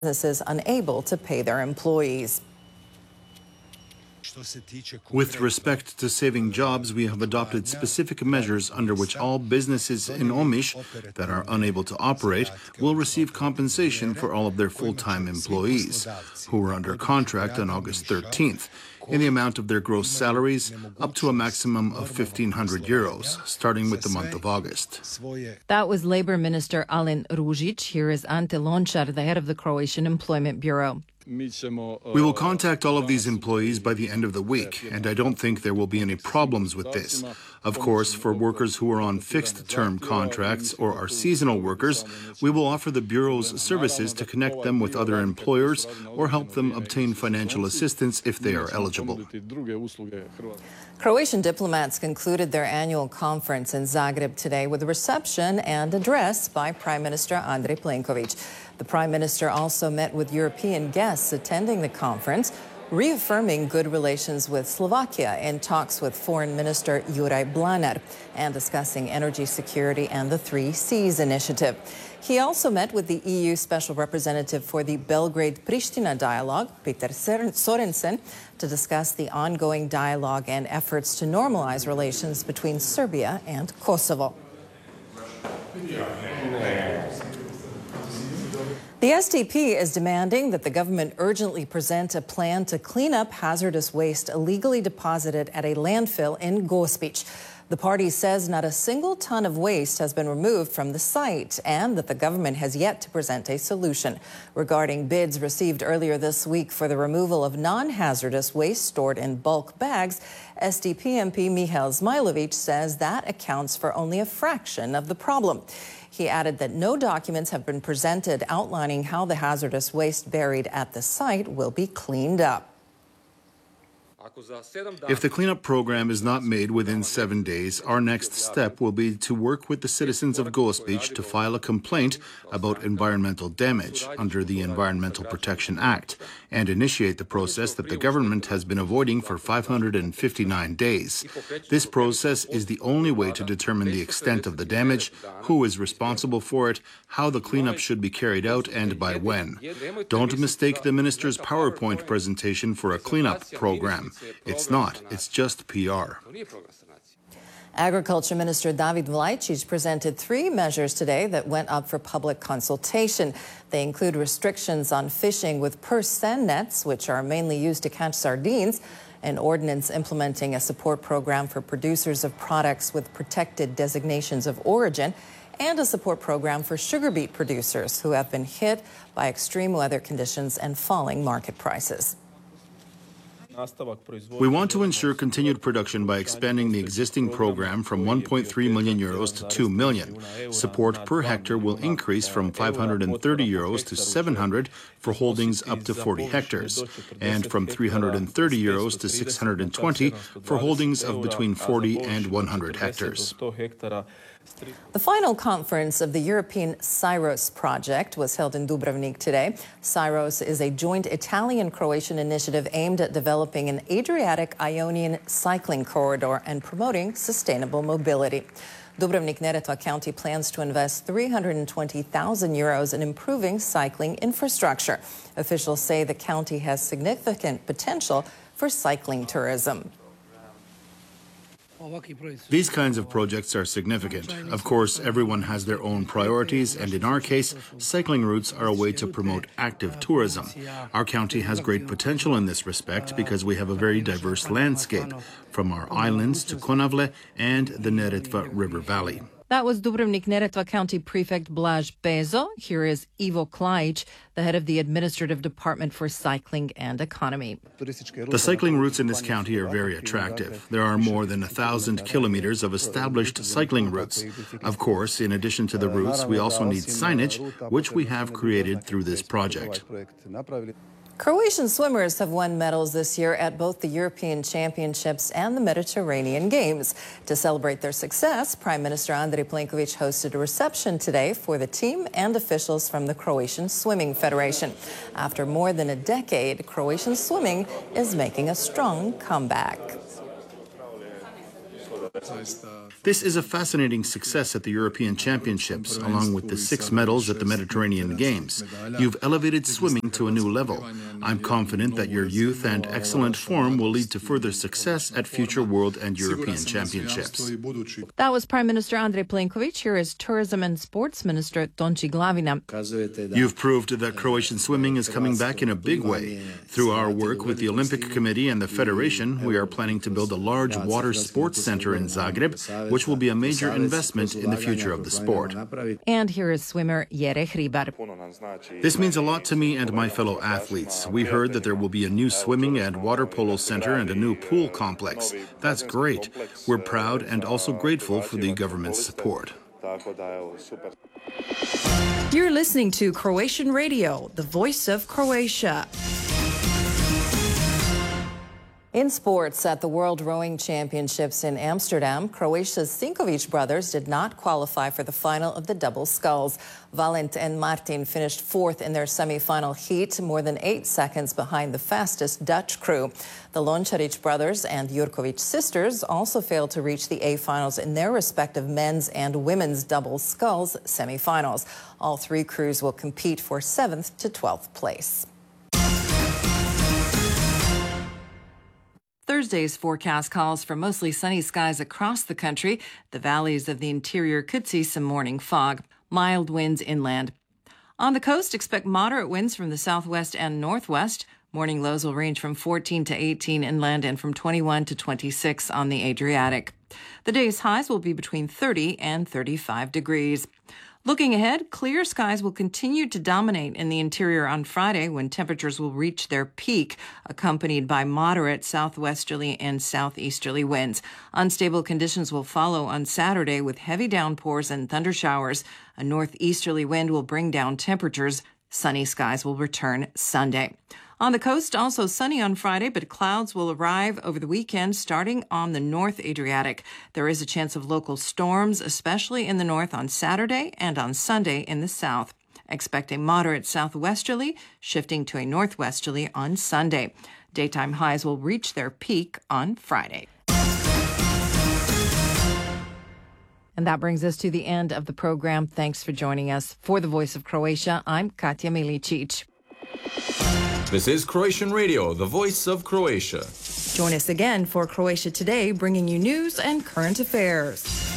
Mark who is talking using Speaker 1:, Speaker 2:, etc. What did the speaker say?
Speaker 1: businesses unable to pay their employees.
Speaker 2: With respect to saving jobs, we have adopted specific measures under which all businesses in Omiš that are unable to operate will receive compensation for all of their full-time employees, who were under contract on August 13th, in the amount of their gross salaries up to a maximum of 1,500 euros, starting with the month of August.
Speaker 1: That was Labor Minister Alen Ružić. Here is Ante Lončar, the head of the Croatian Employment Bureau.
Speaker 2: We will contact all of these employees by the end of the week, and I don't think there will be any problems with this. Of course, for workers who are on fixed-term contracts or are seasonal workers, we will offer the Bureau's services to connect them with other employers or help them obtain financial assistance if they are eligible.
Speaker 1: Croatian diplomats concluded their annual conference in Zagreb today with a reception and address by Prime Minister Andrej Plenković. The Prime Minister also met with European guests attending the conference, reaffirming good relations with Slovakia in talks with Foreign Minister Juraj Blanar and discussing energy security and the 3 Seas initiative. He also met with the EU Special Representative for the Belgrade-Pristina dialogue, Peter Sorensen, to discuss the ongoing dialogue and efforts to normalize relations between Serbia and Kosovo. The SDP is demanding that the government urgently present a plan to clean up hazardous waste illegally deposited at a landfill in Gospić. The party says not a single ton of waste has been removed from the site and that the government has yet to present a solution. Regarding bids received earlier this week for the removal of non-hazardous waste stored in bulk bags, SDP MP Mihail Zmailović says that accounts for only a fraction of the problem. He added that no documents have been presented outlining how the hazardous waste buried at the site will be cleaned up.
Speaker 2: If the cleanup program is not made within 7 days, our next step will be to work with the citizens of Gospić to file a complaint about environmental damage under the Environmental Protection Act and initiate the process that the government has been avoiding for 559 days. This process is the only way to determine the extent of the damage, who is responsible for it, how the cleanup should be carried out, and by when. Don't mistake the minister's PowerPoint presentation for a cleanup program. It's not. It's just PR.
Speaker 1: Agriculture Minister David Vlajcic presented 3 measures today that went up for public consultation. They include restrictions on fishing with purse seine nets, which are mainly used to catch sardines, an ordinance implementing a support program for producers of products with protected designations of origin, and a support program for sugar beet producers who have been hit by extreme weather conditions and falling market prices.
Speaker 2: We want to ensure continued production by expanding the existing program from 1.3 million euros to 2 million. Support per hectare will increase from 530 euros to 700 for holdings up to 40 hectares, and from 330 euros to 620 for holdings of between 40 and 100 hectares.
Speaker 1: The final conference of the European Syros project was held in Dubrovnik today. Syros is a joint Italian-Croatian initiative aimed at developing an Adriatic-Ionian cycling corridor and promoting sustainable mobility. Dubrovnik-Neretva County plans to invest 320,000 euros in improving cycling infrastructure. Officials say the county has significant potential for cycling tourism.
Speaker 2: These kinds of projects are significant. Of course, everyone has their own priorities, and in our case, cycling routes are a way to promote active tourism. Our county has great potential in this respect because we have a very diverse landscape, from our islands to Konavle and the Neretva River Valley.
Speaker 1: That was Dubrovnik-Neretva County Prefect Blaž Bezo. Here is Ivo Klajić, the head of the Administrative Department for Cycling and Economy.
Speaker 2: The cycling routes in this county are very attractive. There are more than 1,000 kilometers of established cycling routes. Of course, in addition to the routes, we also need signage, which we have created through this project.
Speaker 1: Croatian swimmers have won medals this year at both the European Championships and the Mediterranean Games. To celebrate their success, Prime Minister Andrej Plenković hosted a reception today for the team and officials from the Croatian Swimming Federation. After more than a decade, Croatian swimming is making a strong comeback.
Speaker 2: This is a fascinating success at the European Championships, along with the 6 medals at the Mediterranean Games. You've elevated swimming to a new level. I'm confident that your youth and excellent form will lead to further success at future World and European Championships.
Speaker 1: That was Prime Minister Andrej Plenković. Here is Tourism and Sports Minister Tonči Glavina.
Speaker 2: You've proved that Croatian swimming is coming back in a big way. Through our work with the Olympic Committee and the Federation, we are planning to build a large water sports center in Zagreb, which will be a major investment in the future of the sport.
Speaker 1: And here is swimmer Jere Hribar.
Speaker 2: This means a lot to me and my fellow athletes. We heard that there will be a new swimming and water polo center and a new pool complex. That's great. We're proud and also grateful for the government's support.
Speaker 1: You're listening to Croatian Radio, the voice of Croatia. In sports, at the World Rowing Championships in Amsterdam, Croatia's Sinkovic brothers did not qualify for the final of the double sculls. Valent and Martin finished 4th in their semi-final heat, more than 8 seconds behind the fastest Dutch crew. The Lončarić brothers and Jurković sisters also failed to reach the A-finals in their respective men's and women's double sculls semi-finals. All 3 crews will compete for 7th to 12th place. Thursday's forecast calls for mostly sunny skies across the country. The valleys of the interior could see some morning fog. Mild winds inland. On the coast, expect moderate winds from the southwest and northwest. Morning lows will range from 14 to 18 inland and from 21 to 26 on the Adriatic. The day's highs will be between 30 and 35 degrees. Looking ahead, clear skies will continue to dominate in the interior on Friday when temperatures will reach their peak, accompanied by moderate southwesterly and southeasterly winds. Unstable conditions will follow on Saturday with heavy downpours and thundershowers. A northeasterly wind will bring down temperatures. Sunny skies will return Sunday. On the coast, also sunny on Friday, but clouds will arrive over the weekend starting on the North Adriatic. There is a chance of local storms, especially in the north on Saturday and on Sunday in the south. Expect a moderate southwesterly, shifting to a northwesterly on Sunday. Daytime highs will reach their peak on Friday. And that brings us to the end of the program. Thanks for joining us. For the Voice of Croatia, I'm Katja Milicic.
Speaker 3: This is Croatian Radio, the voice of Croatia.
Speaker 1: Join us again for Croatia Today, bringing you news and current affairs.